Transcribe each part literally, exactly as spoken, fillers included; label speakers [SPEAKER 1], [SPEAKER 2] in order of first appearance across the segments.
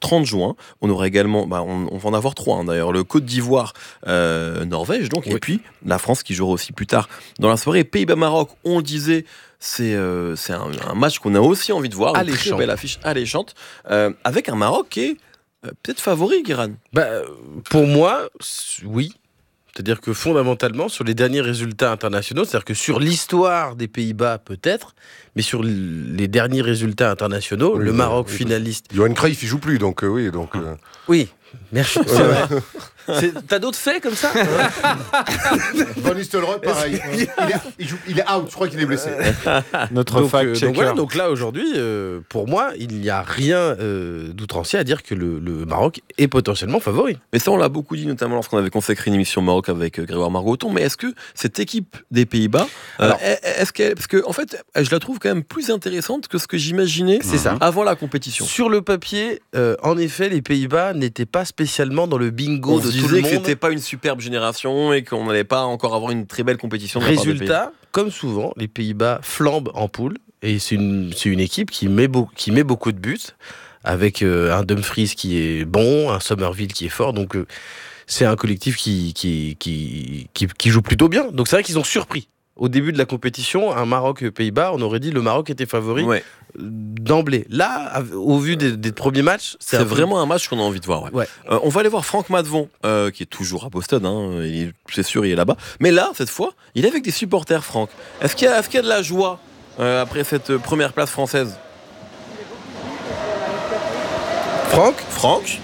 [SPEAKER 1] trente juin. On aura également, bah, on, on va en avoir trois hein, d'ailleurs, le Côte d'Ivoire, euh, Norvège donc, oui. Et puis la France qui jouera aussi plus tard dans la soirée. Pays-Bas-Maroc, on le disait, c'est, euh, c'est un, un match qu'on a aussi envie de voir, une très belle affiche alléchante, euh, avec un Maroc qui est euh, peut-être favori, Guéran.
[SPEAKER 2] Bah, pour moi, oui. C'est-à-dire que fondamentalement, sur les derniers résultats internationaux, c'est-à-dire que sur l'histoire des Pays-Bas, peut-être, mais sur les derniers résultats internationaux, oui, le Maroc oui, finaliste...
[SPEAKER 3] Johan Cruyff, il joue plus, donc euh, oui. Donc, euh...
[SPEAKER 2] Oui, merci. C'est vrai. C'est... T'as d'autres faits comme ça?
[SPEAKER 3] Van Nistelrooy, pareil. Il est, il, joue, il est out, je crois qu'il est blessé.
[SPEAKER 4] Notre
[SPEAKER 2] donc,
[SPEAKER 4] fact-checker.
[SPEAKER 2] Euh, donc, voilà, donc là, aujourd'hui, euh, pour moi, il n'y a rien euh, d'outrancier à dire que le, le Maroc est potentiellement favori.
[SPEAKER 1] Mais ça, on l'a beaucoup dit, notamment lorsqu'on avait consacré une émission Maroc avec euh, Grégoire Margoton. Mais est-ce que cette équipe des Pays-Bas, euh, Alors, est-ce qu'elle, parce que en fait, je la trouve quand même plus intéressante que ce que j'imaginais
[SPEAKER 2] c'est ça.
[SPEAKER 1] avant la compétition.
[SPEAKER 2] Sur le papier, euh, en effet, les Pays-Bas n'étaient pas spécialement dans le bingo
[SPEAKER 1] on
[SPEAKER 2] de
[SPEAKER 1] se
[SPEAKER 2] tout le
[SPEAKER 1] disait
[SPEAKER 2] monde.
[SPEAKER 1] que c'était pas une superbe génération et qu'on n'allait pas encore avoir une très belle compétition.
[SPEAKER 2] Résultat, comme souvent, les Pays-Bas flambent en poule et c'est une, c'est une équipe qui met, beau, qui met beaucoup de buts avec euh, un Dumfries qui est bon, un Somerville qui est fort. Donc euh, c'est un collectif qui, qui, qui, qui, qui joue plutôt bien. Donc c'est vrai qu'ils ont surpris. Au début de la compétition, un Maroc-Pays-Bas, on aurait dit le Maroc était favori ouais. d'emblée. Là, au vu des, des premiers matchs,
[SPEAKER 1] c'est, c'est vraiment un match qu'on a envie de voir. Ouais.
[SPEAKER 2] Ouais.
[SPEAKER 1] Euh, on va aller voir Franck Matvon, euh, qui est toujours à Boston, hein, il est, c'est sûr, il est là-bas. Mais là, cette fois, il est avec des supporters, Franck. Est-ce qu'il y a, est-ce qu'il y a de la joie euh, après cette première place française?
[SPEAKER 2] Franck
[SPEAKER 1] Franck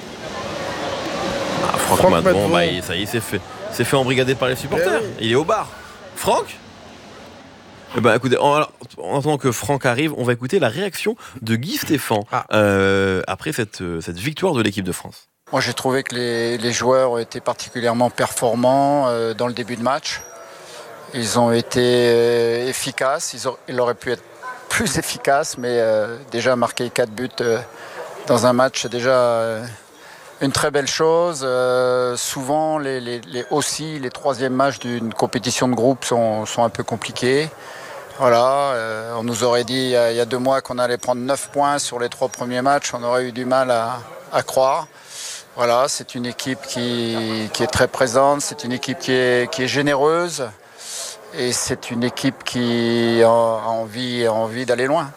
[SPEAKER 1] ah, Franck, Franck Matvon, Matvon. Bah, il, ça y est, c'est fait. C'est fait embrigader par les supporters. Oui. Il est au bar. Franck eh ben, écoutez, en, en attendant que Franck arrive, on va écouter la réaction de Guy Stéphane ah. euh, après cette, cette victoire de l'équipe de France.
[SPEAKER 5] Moi, j'ai trouvé que les, les joueurs étaient particulièrement performants euh, dans le début de match. Ils ont été euh, efficaces. Ils, ont, ils auraient pu être plus efficaces, mais euh, déjà marquer quatre buts euh, dans un match, c'est déjà... Euh, une très belle chose. Euh, souvent, les, les, les, aussi, les troisièmes matchs d'une compétition de groupe sont, sont un peu compliqués. Voilà, euh, on nous aurait dit il y, a, il y a deux mois qu'on allait prendre neuf points sur les trois premiers matchs. On aurait eu du mal à, à croire. Voilà, c'est une équipe qui, qui est très présente. C'est une équipe qui est, qui est généreuse. Et c'est une équipe qui a, a, envie, a envie d'aller loin.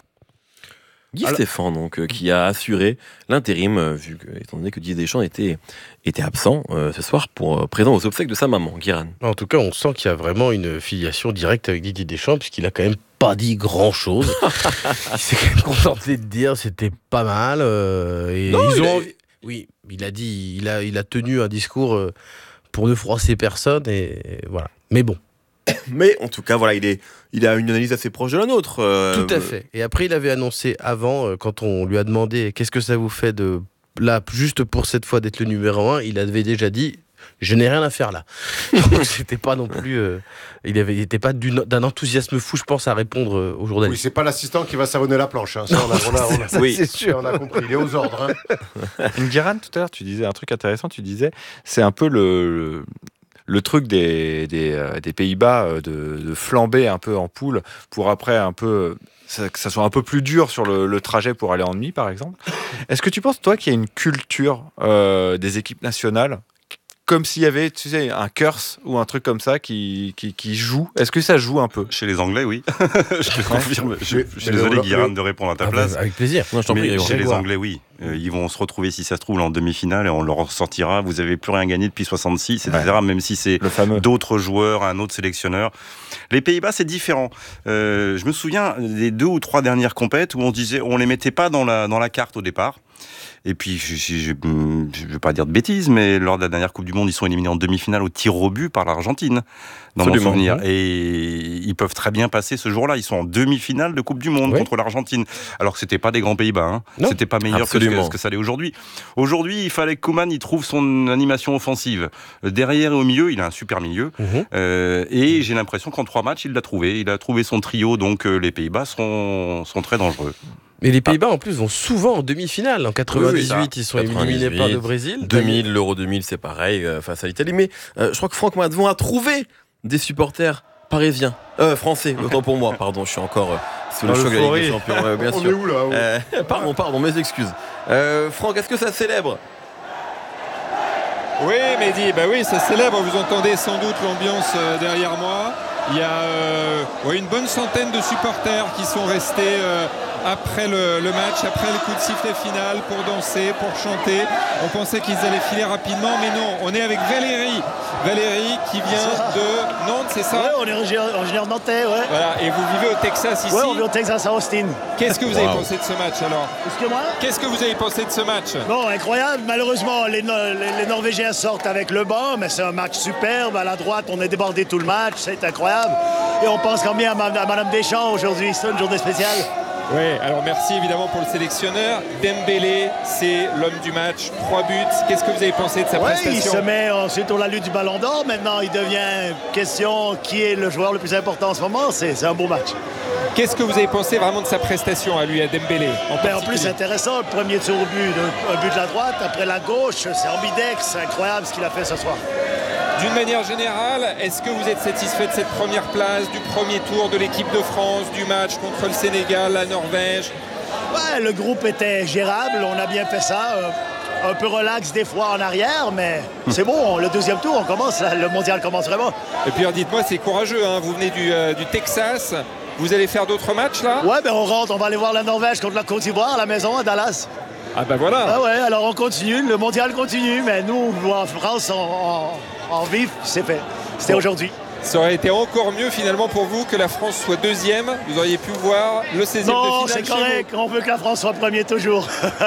[SPEAKER 1] Guy Alors... Stéphane, donc, euh, qui a assuré l'intérim, euh, vu que, étant donné que Didier Deschamps était, était absent euh, ce soir, pour euh, présent aux obsèques de sa maman, Guéran.
[SPEAKER 2] En tout cas, on sent qu'il y a vraiment une filiation directe avec Didier Deschamps, puisqu'il a quand même pas dit grand-chose. Il s'est quand même contenté de dire c'était pas mal. Euh, et
[SPEAKER 1] non,
[SPEAKER 2] ils ont
[SPEAKER 1] a...
[SPEAKER 2] envie... Oui, il a dit, il a, il a tenu un discours euh, pour ne froisser personne, et, et voilà. Mais bon.
[SPEAKER 1] Mais en tout cas, voilà, il, est, il a une analyse assez proche de la nôtre. Euh...
[SPEAKER 2] Tout à fait. Et après, il avait annoncé avant, euh, quand on lui a demandé qu'est-ce que ça vous fait de là, juste pour cette fois d'être le numéro un, il avait déjà dit je n'ai rien à faire là. Donc, c'était pas non plus. Euh, il n'était pas d'une, d'un enthousiasme fou, je pense, à répondre euh, aux journalistes.
[SPEAKER 3] Oui, c'est pas l'assistant qui va savonner la planche. Hein. Ça, on a, on a, on a,
[SPEAKER 2] ça, oui, c'est sûr.
[SPEAKER 3] On a compris. Il est aux ordres. Hein.
[SPEAKER 4] Guéran, tout à l'heure, tu disais un truc intéressant. Tu disais, c'est un peu le. le... Le truc des, des, euh, des Pays-Bas de, de flamber un peu en poule pour après un peu ça, que ça soit un peu plus dur sur le, le trajet pour aller en demi, par exemple. Est-ce que tu penses, toi, qu'il y a une culture euh, des équipes nationales comme s'il y avait, tu sais, un curse ou un truc comme ça qui, qui, qui joue? Est-ce que ça joue un peu?
[SPEAKER 6] Chez les Anglais, oui. Je te confirme. Je, je suis désolé, Guéran, de répondre à ta ah place.
[SPEAKER 2] Avec plaisir.
[SPEAKER 1] Non, je t'en
[SPEAKER 6] mais
[SPEAKER 1] prie,
[SPEAKER 6] chez les Anglais, oui. Euh, ils vont se retrouver, si ça se trouve, en demi-finale et on leur sortira. Vous n'avez plus rien gagné depuis soixante-six, et cetera. Ouais. Même si c'est d'autres joueurs, un autre sélectionneur. Les Pays-Bas, c'est différent. Euh, je me souviens des deux ou trois dernières compètes où on disait, on les mettait pas dans la, dans la carte au départ. Et puis, je ne veux pas dire de bêtises, mais lors de la dernière Coupe du Monde, ils sont éliminés en demi-finale au tir au but par l'Argentine, dans Absolument. Mon souvenir. Et ils peuvent très bien passer ce jour-là. Ils sont en demi-finale de Coupe du Monde oui. contre l'Argentine. Alors que ce n'était pas des grands Pays-Bas. Hein. C'était pas meilleur que ce, que ce que ça l'est aujourd'hui. Aujourd'hui, il fallait que Koeman il trouve son animation offensive. Derrière et au milieu, il a un super milieu. Mm-hmm. Euh, et j'ai l'impression qu'en trois matchs, il l'a trouvé. Il a trouvé son trio, donc euh, les Pays-Bas seront, sont très dangereux.
[SPEAKER 2] Mais les Pays-Bas, en plus, vont souvent en demi-finale. En quatre-vingt-dix-huit, oui, oui, ils sont éliminés par le Brésil.
[SPEAKER 1] deux mille, l'Euro deux mille, c'est pareil, euh, face à l'Italie. Mais euh, je crois que Franck Matvon a trouvé des supporters parisiens. Euh, français, autant pour moi, pardon, je suis encore... Euh, C'est le choc de la Ligue des Champions, euh, bien
[SPEAKER 3] On
[SPEAKER 1] sûr.
[SPEAKER 3] est où là où
[SPEAKER 1] Euh, pardon, pardon, mes excuses. Euh, Franck, est-ce que ça célèbre?
[SPEAKER 7] Oui, Mehdi, bah oui, ça célèbre. Vous entendez sans doute l'ambiance euh, derrière moi. Il y a euh, ouais, une bonne centaine de supporters qui sont restés euh, après le, le match, après le coup de sifflet final pour danser, pour chanter. On pensait qu'ils allaient filer rapidement, mais non. On est avec Valérie. Valérie qui vient de Nantes, c'est ça?
[SPEAKER 8] Ouais, on est originaire nantais, ouais.
[SPEAKER 7] Voilà, et vous vivez au Texas ici?
[SPEAKER 8] Ouais, on vit au Texas à Austin.
[SPEAKER 7] Qu'est-ce que vous
[SPEAKER 1] Wow.
[SPEAKER 7] avez pensé de ce match alors?
[SPEAKER 8] Excusez-moi.
[SPEAKER 7] Qu'est-ce que vous avez pensé de ce match?
[SPEAKER 8] Bon, incroyable. Malheureusement, les, no- les, les Norvégiens sortent avec le banc, mais c'est un match superbe. À la droite, on est débordé tout le match. C'est incroyable. Et on pense quand même à, Ma- à Madame Deschamps aujourd'hui. C'est une journée spéciale.
[SPEAKER 7] Oui, alors merci évidemment pour le sélectionneur. Dembélé, c'est l'homme du match. Trois buts. Qu'est-ce que vous avez pensé de sa
[SPEAKER 8] Ouais, il
[SPEAKER 7] prestation?
[SPEAKER 8] se met ensuite sur la lutte du Ballon d'Or. Maintenant, il devient question qui est le joueur le plus important en ce moment. C'est, c'est un beau match.
[SPEAKER 7] Qu'est-ce que vous avez pensé vraiment de sa prestation à lui, à Dembélé en,
[SPEAKER 8] Ben, en plus,
[SPEAKER 7] particulier?
[SPEAKER 8] c'est intéressant. Le premier tir au but, un, un but de la droite, après la gauche. C'est ambidex. C'est incroyable ce qu'il a fait ce soir.
[SPEAKER 7] D'une manière générale, est-ce que vous êtes satisfait de cette première place, du premier tour de l'équipe de France, du match contre le Sénégal, la Norvège?
[SPEAKER 8] Ouais, le groupe était gérable. On a bien fait ça. Euh, un peu relax des fois en arrière, mais c'est bon. Le deuxième tour, on commence. Là, le mondial commence vraiment.
[SPEAKER 7] Et puis alors, dites-moi, c'est courageux, hein, vous venez du, euh, du Texas. Vous allez faire d'autres matchs là?
[SPEAKER 8] Ouais, ben on rentre. On va aller voir la Norvège contre la Côte d'Ivoire à la maison à Dallas.
[SPEAKER 7] Ah ben voilà.
[SPEAKER 8] Ah ouais, alors on continue. Le mondial continue, mais nous, en France, en, en, en vif, c'est fait. C'était
[SPEAKER 7] Bon.
[SPEAKER 8] aujourd'hui.
[SPEAKER 7] Ça aurait été encore mieux finalement pour vous que la France soit deuxième. Vous auriez pu voir le seizième
[SPEAKER 8] Non,
[SPEAKER 7] de finale
[SPEAKER 8] c'est
[SPEAKER 7] chez
[SPEAKER 8] correct. On veut que la France soit premier toujours.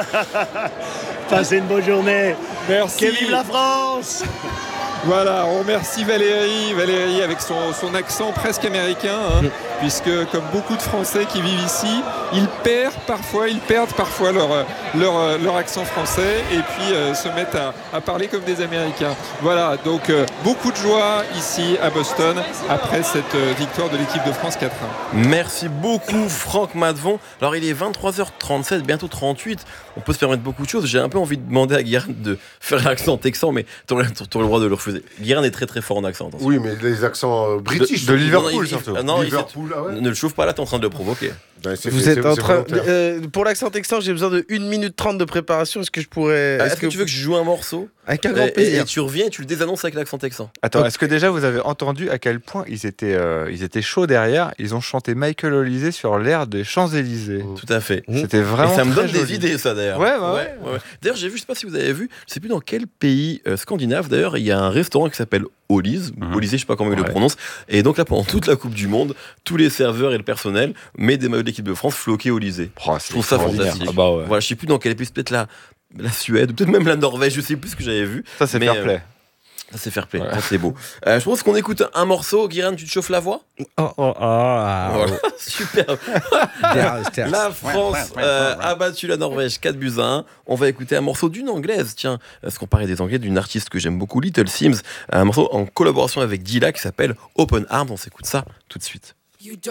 [SPEAKER 8] Passez une bonne journée.
[SPEAKER 7] vous. Merci.
[SPEAKER 8] Que vive la France!
[SPEAKER 7] Voilà, on remercie Valérie, Valérie avec son, son accent presque américain, hein, puisque comme beaucoup de Français qui vivent ici, ils perdent parfois, ils perdent parfois leur, leur, leur accent français et puis euh, se mettent à, à parler comme des Américains. Voilà, donc euh, beaucoup de joie ici à Boston après cette euh, victoire de l'équipe de France quatre un.
[SPEAKER 1] Merci beaucoup Franck Madvon. Alors il est vingt-trois heures trente-sept, bientôt trente-huit. On peut se permettre beaucoup de choses. J'ai un peu envie de demander à Guérin de faire l'accent texan, mais tu auras le droit de le refuser. Guérin est très très fort en accent. Attention.
[SPEAKER 3] Oui, mais les accents euh, british.
[SPEAKER 4] De Liverpool,
[SPEAKER 1] Non, non, il-
[SPEAKER 4] surtout.
[SPEAKER 1] il- non, il-
[SPEAKER 3] Liverpool, ah ouais.
[SPEAKER 1] Ne le chauffe pas là, t'es en train de le provoquer.
[SPEAKER 3] Ben, c'est
[SPEAKER 2] Vous
[SPEAKER 3] fait,
[SPEAKER 2] êtes
[SPEAKER 3] c'est-
[SPEAKER 2] en
[SPEAKER 3] c'est
[SPEAKER 2] train.
[SPEAKER 3] volontaire.
[SPEAKER 2] euh, pour l'accent texan, j'ai besoin de une minute trente de préparation. Est-ce que je pourrais.
[SPEAKER 1] Est-ce que tu veux que je joue un morceau?
[SPEAKER 2] Avec un grand
[SPEAKER 1] Et,
[SPEAKER 2] plaisir.
[SPEAKER 1] et tu reviens et tu le désannonces avec l'accent texan.
[SPEAKER 4] Attends, est-ce que déjà vous avez entendu à quel point ils étaient, euh, ils étaient chauds derrière? Ils ont chanté Michael Olysée sur l'air des Champs-Élysées.
[SPEAKER 1] Tout à fait.
[SPEAKER 4] C'était vraiment
[SPEAKER 1] Et ça me
[SPEAKER 4] très
[SPEAKER 1] donne des
[SPEAKER 4] joli.
[SPEAKER 1] idées, ça d'ailleurs.
[SPEAKER 4] Ouais, ouais, ouais.
[SPEAKER 1] ouais. D'ailleurs, j'ai vu, je sais pas si vous avez vu, je sais plus dans quel pays euh, scandinave, d'ailleurs, il y a un restaurant qui s'appelle Ollys,
[SPEAKER 4] Mhm.
[SPEAKER 1] Olysée, je sais pas comment il le
[SPEAKER 4] Ouais.
[SPEAKER 1] prononce. Et donc là, pendant toute la Coupe du Monde, tous les serveurs et le personnel mettent des maillots de l'équipe de France floqués Olysée.
[SPEAKER 4] Oh,
[SPEAKER 1] Je trouve ça
[SPEAKER 4] extraordinaire.
[SPEAKER 1] fantastique.
[SPEAKER 4] Ah bah ouais.
[SPEAKER 1] Voilà, je sais plus dans quel pays, peut-être la, la Suède, ou peut-être même la Norvège, je sais plus ce que j'avais vu.
[SPEAKER 4] Ça, c'est
[SPEAKER 1] Mais,
[SPEAKER 4] fair
[SPEAKER 1] euh,
[SPEAKER 4] play.
[SPEAKER 1] Ça, c'est fair play,
[SPEAKER 4] Ouais.
[SPEAKER 1] ça, c'est beau. Euh, je pense qu'on écoute un morceau. Guérin, tu te chauffes la voix?
[SPEAKER 2] Oh, oh, oh, ah,
[SPEAKER 1] Voilà, super.
[SPEAKER 2] oh.
[SPEAKER 1] La France euh, a battu la Norvège quatre buts à un. On va écouter un morceau d'une anglaise, tiens, parce qu'on parlait des anglais, d'une artiste que j'aime beaucoup, Little Sims, un morceau en collaboration avec Dilla qui s'appelle Open Arms. On s'écoute ça tout de suite.